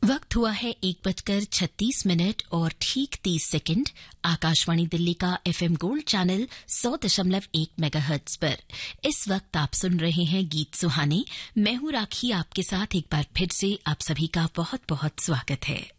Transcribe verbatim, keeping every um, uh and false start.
वक्त हुआ है एक बजकर छत्तीस मिनट और ठीक तीस सेकंड। आकाशवाणी दिल्ली का एफएम गोल्ड चैनल सौ दशमलव एक मेगाहर्ट्ज पर इस वक्त आप सुन रहे हैं गीत सुहाने। मैं हूं राखी, आपके साथ एक बार फिर से आप सभी का बहुत बहुत स्वागत है।